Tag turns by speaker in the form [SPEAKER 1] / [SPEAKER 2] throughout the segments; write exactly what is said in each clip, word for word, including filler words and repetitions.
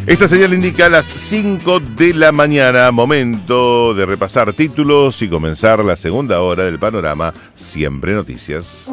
[SPEAKER 1] Esta señal indica las cinco de la mañana, momento de repasar títulos y comenzar la segunda hora del panorama Siempre Noticias.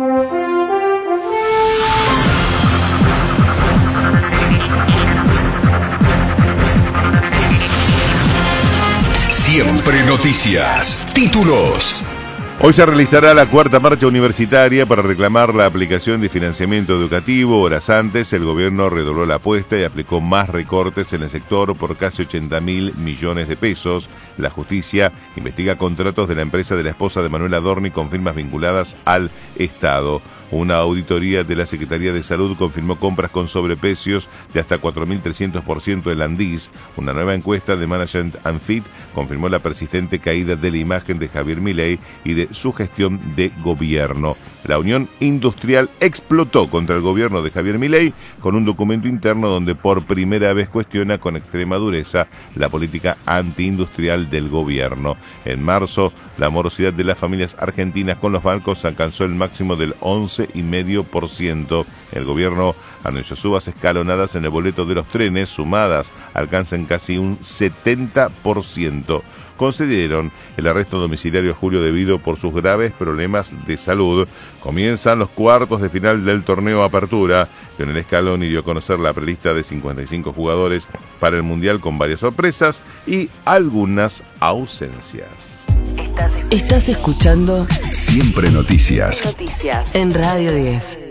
[SPEAKER 2] Siempre Noticias. Títulos.
[SPEAKER 1] Hoy se realizará la cuarta marcha universitaria para reclamar la aplicación de financiamiento educativo. Horas antes, el gobierno redobló la apuesta y aplicó más recortes en el sector por casi ochenta mil millones de pesos. La justicia investiga contratos de la empresa de la esposa de Manuel Adorni con firmas vinculadas al Estado. Una auditoría de la Secretaría de Salud confirmó compras con sobreprecios de hasta cuatro mil trescientos por ciento en Landís. Una nueva encuesta de Management and Fit confirmó la persistente caída de la imagen de Javier Milei y de su gestión de gobierno. La Unión Industrial explotó contra el gobierno de Javier Milei con un documento interno donde por primera vez cuestiona con extrema dureza la política antiindustrial del gobierno. En marzo, la morosidad de las familias argentinas con los bancos alcanzó el máximo del once coma cinco por ciento. El gobierno anunció subas escalonadas en el boleto de los trenes, sumadas alcanzan casi un setenta por ciento. Concedieron el arresto domiciliario a Julio Devido por sus graves problemas de salud. Comienzan los cuartos de final del torneo Apertura. Lionel Scaloni dio a conocer la prelista de cincuenta y cinco jugadores para el Mundial con varias sorpresas y algunas ausencias.
[SPEAKER 3] Estás escuchando
[SPEAKER 2] Siempre Noticias.
[SPEAKER 3] Noticias en Radio diez.